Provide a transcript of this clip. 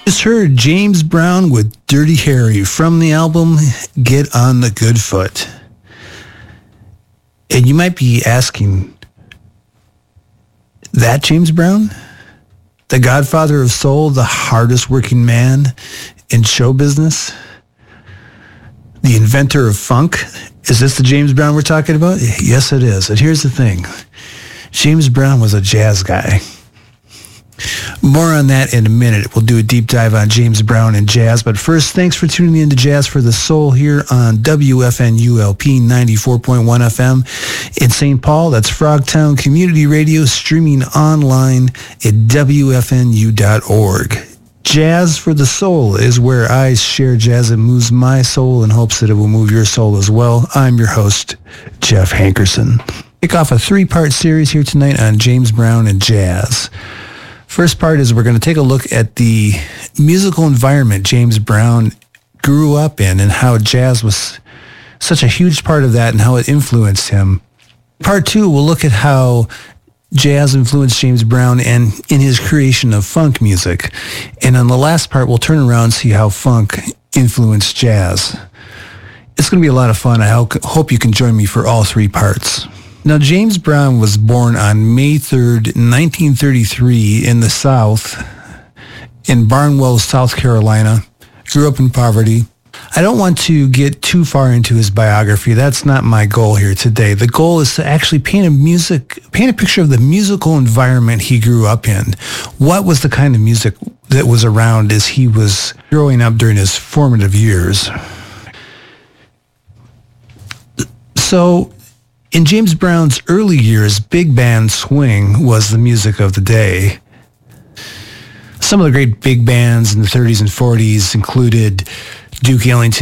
Just heard James Brown with Dirty Harry from the album Get on the Good Foot. And you might be asking, that James Brown? The godfather of soul, the hardest working man in show business? The inventor of funk? Is this the James Brown we're talking about? Yes, it is. And here's the thing. James Brown was a jazz guy. More on that in a minute. We'll do a deep dive on James Brown and jazz. But first, thanks for tuning in to Jazz for the Soul here on WFNULP 94.1 FM in St. Paul. That's Frogtown Community Radio, streaming online at WFNU.org. Jazz for the Soul is where I share jazz that moves my soul in hopes that it will move your soul as well. I'm your host, Jeff Hankerson. Kick off a 3-part series here tonight on James Brown and jazz. First part is we're going to take a look at the musical environment James Brown grew up in and how jazz was such a huge part of that and how it influenced him. Part 2, we'll look at how jazz influenced James Brown and in his creation of funk music. And on the last part, we'll turn around and see how funk influenced jazz. It's going to be a lot of fun. I hope you can join me for all 3 parts. Now, James Brown was born on May 3rd, 1933 in the South, in Barnwell, South Carolina. Grew up in poverty. I don't want to get too far into his biography. That's not my goal here today. The goal is to actually paint a picture of the musical environment he grew up in. What was the kind of music that was around as he was growing up during his formative years? So, in James Brown's early years, big band swing was the music of the day. Some of the great big bands in the 30s and 40s included Duke Ellington,